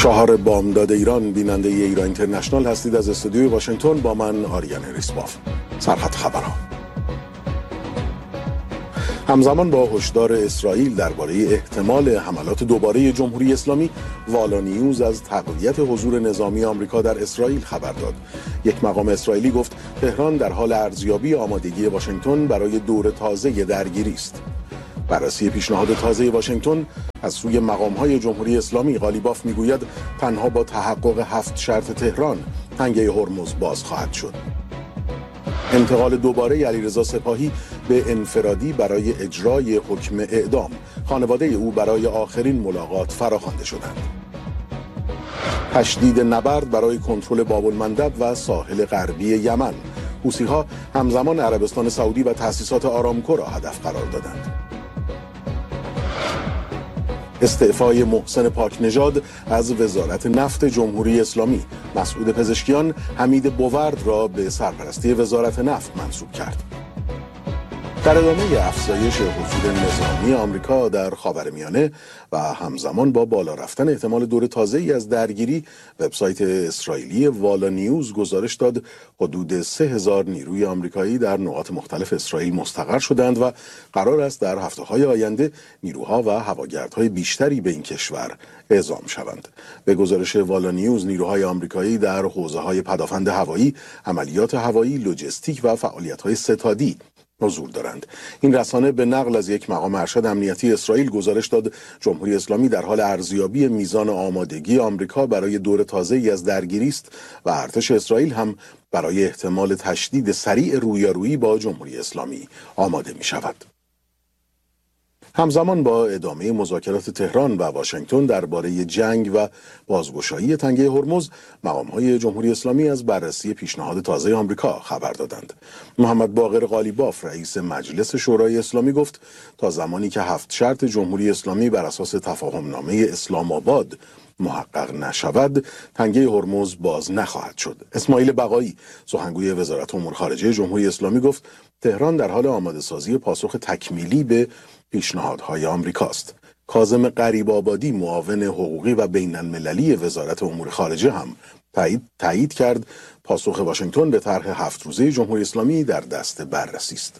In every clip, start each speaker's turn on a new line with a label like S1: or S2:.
S1: 4 بامداد ایران، بیننده ایران اینترنشنال هستید. از استودیوی واشنگتن با من آریان ریسباف. سرخط خبرها. همزمان با هشدار اسرائیل درباره احتمال حملات دوباره جمهوری اسلامی، والا نیوز از تقویت حضور نظامی آمریکا در اسرائیل خبر داد. یک مقام اسرائیلی گفت تهران در حال ارزیابی آمادگی واشنگتن برای دور تازه درگیری است. بررسی پیشنهاد تازه واشنگتن از سوی مقام‌های جمهوری اسلامی، قالیباف میگوید تنها با تحقق 7 شرط تهران تنگه هرمز باز خواهد شد. انتقال دوباره علیرضا سپاهی به انفرادی برای اجرای حکم اعدام. خانواده او برای آخرین ملاقات فراخوانده شدند. تشدید نبرد برای کنترل باب المندب و ساحل غربی یمن. حوثی‌ها همزمان عربستان سعودی و تأسیسات آرامکو را هدف قرار دادند. استعفای محسن پاکنژاد از وزارت نفت جمهوری اسلامی. مسعود پزشکیان حمید بوورد را به سرپرستی وزارت نفت منصوب کرد. در ادامه افزایش حضور نظامی آمریکا در خاورمیانه و همزمان با بالا رفتن احتمال دور تازه‌ای از درگیری، وبسایت اسرائیلی والا نیوز گزارش داد حدود 3000 نیروی آمریکایی در نقاط مختلف اسرائیل مستقر شدند و قرار است در هفته‌های آینده نیروها و هواگردهای بیشتری به این کشور اعزام شوند. به گزارش والا نیوز، نیروهای آمریکایی در حوزه‌های پدافند هوایی، عملیات هوایی، لوجستیک و فعالیت‌های ستادی حضور دارند. این رسانه به نقل از یک مقام ارشد امنیتی اسرائیل گزارش داد جمهوری اسلامی در حال ارزیابی میزان آمادگی آمریکا برای دور تازه‌ای از درگیری است و ارتش اسرائیل هم برای احتمال تشدید سریع رویارویی با جمهوری اسلامی آماده می شود. همزمان با ادامه مذاکرات تهران و واشنگتن درباره جنگ و بازگشایی تنگه هرمز، مقام‌های جمهوری اسلامی از بررسی پیشنهاد تازه آمریکا خبر دادند. محمد باقر قالیباف، رئیس مجلس شورای اسلامی، گفت تا زمانی که 7 شرط جمهوری اسلامی بر اساس تفاهمنامه اسلام آباد محقق نشود، تنگه هرمز باز نخواهد شد. اسماعیل بقایی، سخنگوی وزارت امور خارجه جمهوری اسلامی، گفت تهران در حال آماده سازی پاسخ تکمیلی به پیشنهادهای آمریکاست. کاظم غریب‌آبادی، معاون حقوقی و بین‌المللی وزارت امور خارجه، هم تایید کرد پاسخ واشنگتن به طرح 7 روزه جمهوری اسلامی در دست بررسی است.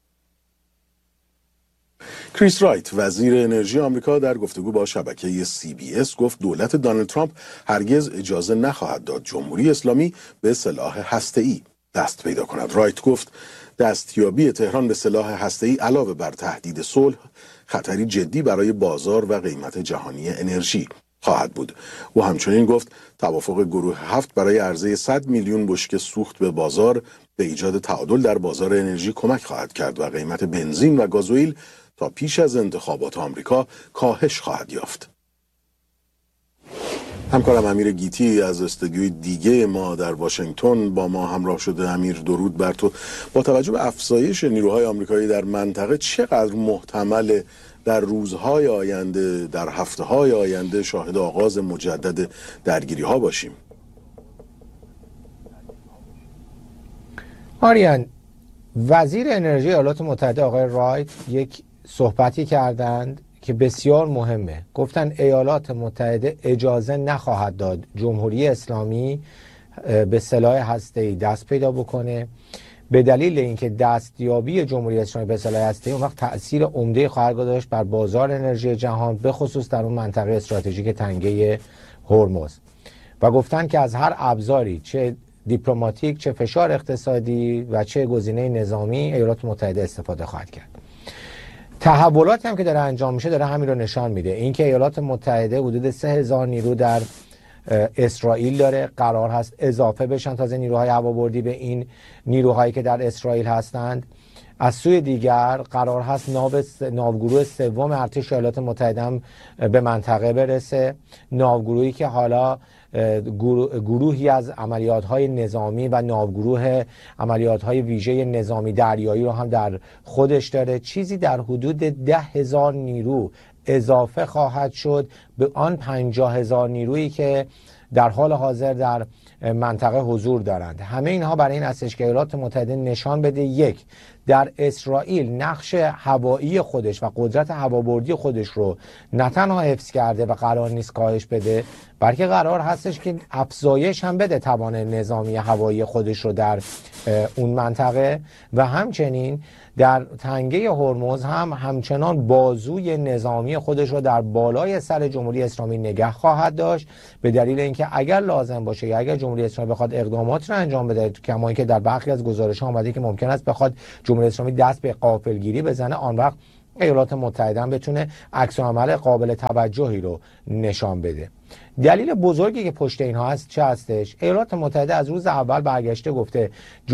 S1: کریس رایت، وزیر انرژی آمریکا، در گفتگو با شبکه CBS گفت دولت دونالد ترامپ هرگز اجازه نخواهد داد جمهوری اسلامی به سلاح هسته‌ای دست پیدا کند. رایت گفت دستیابی تهران به سلاح هسته‌ای علاوه بر تهدید صلح، خطری جدی برای بازار و قیمت جهانی انرژی خواهد بود. او همچنین گفت توافق گروه 7 برای عرضه 100 میلیون بشکه سوخت به بازار به ایجاد تعادل در بازار انرژی کمک خواهد کرد و قیمت بنزین و گازوئیل تا پیش از انتخابات آمریکا کاهش خواهد یافت. همکارم امیر گیتی از استودیوی دیگه ما در واشنگتن با ما همراه شده. امیر، درود بر تو. با توجه به افزایش نیروهای آمریکایی در منطقه، چقدر محتمل در روزهای آینده، در هفته‌های آینده شاهد آغاز مجدد درگیری ها باشیم؟
S2: آریان، وزیر انرژی ایالات متحده آقای رایت یک صحبتی کردند که بسیار مهمه. گفتن ایالات متحده اجازه نخواهد داد جمهوری اسلامی به سلاح هسته‌ای دست پیدا بکنه، به دلیل اینکه دستیابی جمهوری اسلامی به سلاح هسته‌ای اون وقت تأثیر عمده خواهد داشت بر بازار انرژی جهان، به خصوص در اون منطقه استراتژیک تنگه هرمز. و گفتن که از هر ابزاری، چه دیپلماتیک، چه فشار اقتصادی و چه گزینه نظامی، ایالات متحده استفاده خواهد کرد. تحولاتی هم که داره انجام میشه داره همین رو نشان میده. اینکه ایالات متحده حدود 3000 نیرو در اسرائیل داره، قرار هست اضافه بشن تازه نیروهای هوابردی به این نیروهایی که در اسرائیل هستند. از سوی دیگر قرار هست ناوگروه سوم ارتش ایالات متحده هم به منطقه برسه، ناوگروهی که حالا گروهی از عملیات‌های نظامی و ناوگروه عملیات‌های ویژه نظامی دریایی رو هم در خودش داره. چیزی در حدود 10,000 نیرو اضافه خواهد شد به آن 50,000 نیرویی که در حال حاضر در منطقه حضور دارند. همه اینها برای این هستش که ایالات متحده نشان بده، یک، در اسرائیل نقش هوایی خودش و قدرت هوابردی خودش رو نه تنها حفظ کرده و قرار نیست کاهش بده، بلکه قرار هستش که افزایش هم بده توان نظامی هوایی خودش رو در اون منطقه و همچنین در تنگه هرمز هم همچنان بازوی نظامی خودش رو در بالای سر جمهوری اسلامی نگه خواهد داشت، به دلیل اینکه اگر لازم باشه یا اگر جمهوری اسلامی بخواد اقدامات رو انجام بده، کما اینکه در برخی از گزارش‌ها اومده که ممکن است بخواد جمهوری اسلامی دست به غافلگیری بزنه، آن وقت ایالات متحده هم بتونه عکس‌العمل قابل توجهی رو نشان بده. دلیل بزرگی که پشت اینها هست چه هستش؟ ایالات متحده از روز اول برگشته گفته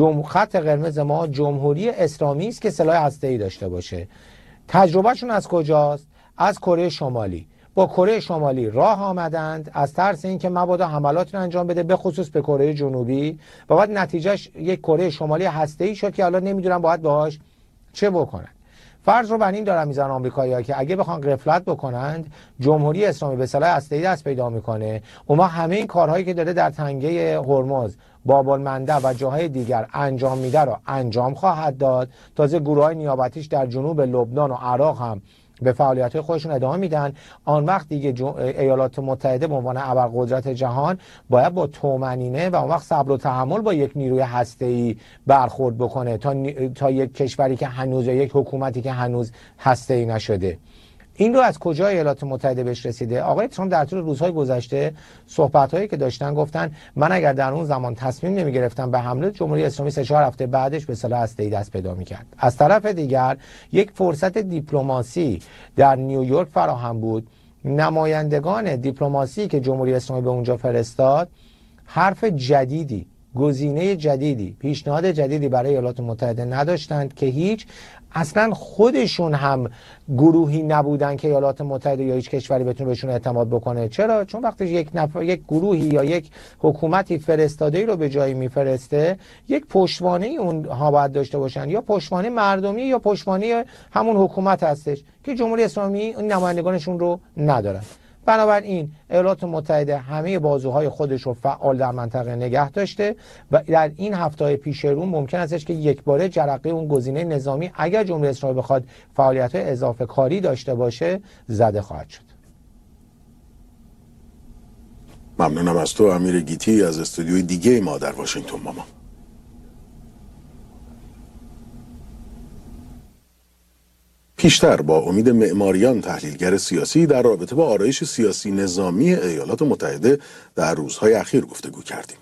S2: خط قرمز ما جمهوری اسلامی است که سلاح هسته‌ای داشته باشه. تجربهشون از کجاست؟ از کره شمالی. با کره شمالی راه آمدند از ترس اینکه مبادا حملات رو انجام بده، به خصوص به کره جنوبی، و بعد نتیجهش یک کره شمالی هسته‌ای شد که الان نمیدونن باید باهاش چه بکنن. فرض رو بر این دارن میزنن آمریکایی‌ها که اگه بخوان غفلت بکنند جمهوری اسلامی به سلاح هسته‌ای دست پیدا میکنه، اون وقت همه این کارهایی که داره در تنگه هرمز، باب المندب و جاهای دیگر انجام میده رو انجام خواهد داد. تازه گروه‌های نیابتیش در جنوب لبنان و عراق هم به فعالیت‌های خودشون ادامه میدن. آن وقت دیگه ایالات متحده به عنوان ابرقدرت جهان باید با طمأنینه و اون وقت صبر و تحمل با یک نیروی هسته‌ای برخورد بکنه تا یک کشوری که هنوز، یک حکومتی که هنوز هسته‌ای نشده. این رو از کجا ایالات متحده بهش رسیده؟ آقای ترامپ در طول روزهای گذشته صحبت‌هایی که داشتن گفتن من اگر در اون زمان تصمیم نمی‌گرفتم به حمله، جمهوری اسلامی 3-4 هفته بعدش به سلاح هسته‌ای دست پیدا می‌کرد. از طرف دیگر یک فرصت دیپلماسی در نیویورک فراهم بود. نمایندگان دیپلماسی که جمهوری اسلامی به اونجا فرستاد حرف جدیدی، گزینه جدیدی، پیشنهاد جدیدی برای ایالات متحده نداشتند که هیچ. اصلا خودشون هم گروهی نبودن که ایالات متحده یا هیچ کشوری بتونه بهشون اعتماد بکنه. چرا؟ چون وقتی یک گروهی یا یک حکومتی فرستاده‌ای رو به جایی میفرسته، یک پشتوانه اونها باید داشته باشن، یا پشتوانه مردمی یا پشتوانه همون حکومت هستش که جمهوری اسلامی این نمایندگانشون رو ندارن. بنابراین ایالات متحده همه بازوهای خودش رو فعال در منطقه نگه داشته و در این هفته‌های پیش رو ممکن استش که یک باره جرقه اون گزینه نظامی اگر جمهوری اسلامی بخواد فعالیت‌های اضافه کاری داشته باشه زده خواهد شد.
S1: ممنونم از تو امیر گیتی از استودیوی دیگه ما در واشنگتن. ماما پیشتر با امید معماریان، تحلیلگر سیاسی، در رابطه با آرایش سیاسی نظامی ایالات متحده در روزهای اخیر گفتگو کردیم.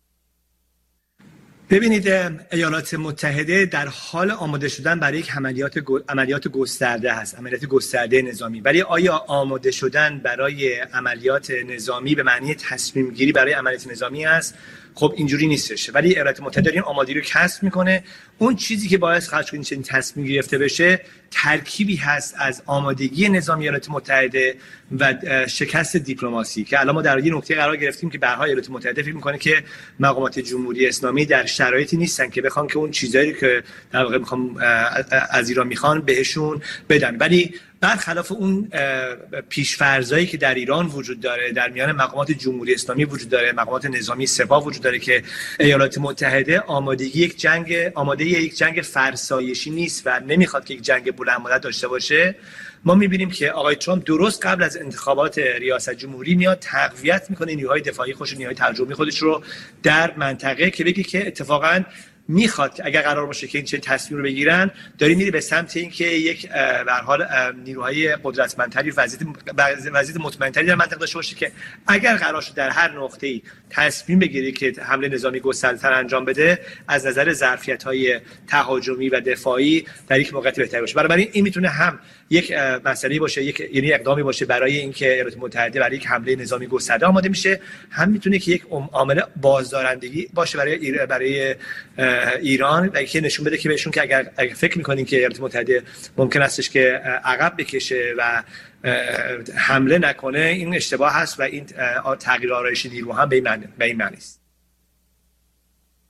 S3: ببینید، ایالات متحده در حال آماده شدن برای یک عملیات گسترده هست، عملیات گسترده نظامی. ولی آیا آماده شدن برای عملیات نظامی به معنی تصمیم گیری برای عملیات نظامی است؟ خب اینجوری نیستش. ولی ایالات متحده این آمادگی رو کسب میکنه. اون چیزی که باعث خواهد شد این تصمیم گرفته بشه ترکیبی هست از آمادگی نظامی ایالات متحده و شکست دیپلماسی، که الان ما در این نقطه قرار گرفتیم که برای ایالات متحده فکر میکنه که مقامات جمهوری اسلامی در شرایطی نیستن که بخوان که اون چیزایی که در واقع میخوام از ایران میخوان بهشون بدن. ولی برخلاف اون پیش‌فرضایی که در ایران وجود داره، در میان مقامات جمهوری اسلامی وجود داره، مقامات نظامی سپاه وجود داره، که ایالات متحده آماده یک جنگ فرسایشی نیست و نمیخواد که یک جنگ بلند مدت داشته باشه. ما میبینیم که آقای ترامپ درست قبل از انتخابات ریاست جمهوری میاد تقویت میکنه نیروهای دفاعی خودش، نیروهای ترجمه‌ای خودش رو در منطقه، که بگه که اتفاقاً میخواد که اگر قرار باشه که این چه تصمیم رو بگیرن، داری میری به سمت این که یک به هر حال نیروهای قدرتمندتری، وضعیت مطمئنتری در منطقه داشته باشه، که اگر قرار شد در هر نقطه‌ای تصمیم بگیری که حمله نظامی گسترده‌تر انجام بده، از نظر ظرفیت‌های تهاجمی و دفاعی در یک موقعیت بهتری باشه. بنابراین این میتونه هم یک مسئله باشه، یعنی اقدامی باشه برای اینکه ایالات متحده برای یک حمله نظامی گسترده آماده میشه، هم میتونه که یک عامل بازدارندگی باشه برای ایران و که نشون بده که بهشون که اگر فکر میکنین که ایالات متحده ممکن استش که عقب بکشه و حمله نکنه، این اشتباه هست و این تغییر آرایش نیرو هم به این معنی است.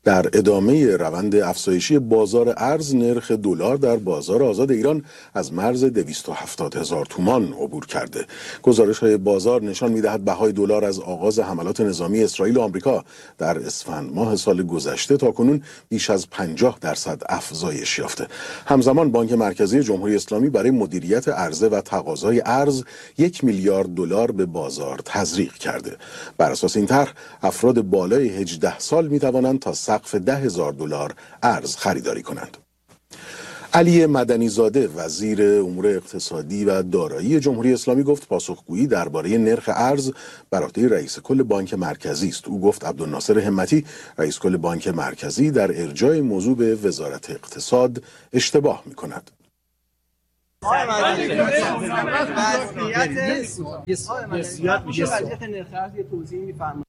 S1: در ادامه روند افزایشی بازار ارز، نرخ دلار در بازار آزاد ایران از مرز 270,000 تومان عبور کرده. گزارش‌های بازار نشان می‌دهد بهای دلار از آغاز حملات نظامی اسرائیل و آمریکا در اسفند ماه سال گذشته تاکنون بیش از 50% افزایش یافته. همزمان بانک مرکزی جمهوری اسلامی برای مدیریت عرضه و تقاضای ارز 1 میلیارد دلار به بازار تزریق کرده. بر اساس این طرح افراد بالای 18 سال می‌توانند تا سقف 10,000 دلار ارز خریداری کنند. علی مدنی زاده وزیر امور اقتصادی و دارایی جمهوری اسلامی گفت پاسخگویی درباره نرخ ارز بر عهده رئیس کل بانک مرکزی است. او گفت عبدالناصر همتی رئیس کل بانک مرکزی در ارجاع موضوع به وزارت اقتصاد اشتباه می‌کند.
S4: وضعیت نرخ ارز توضیح می‌فرمایید.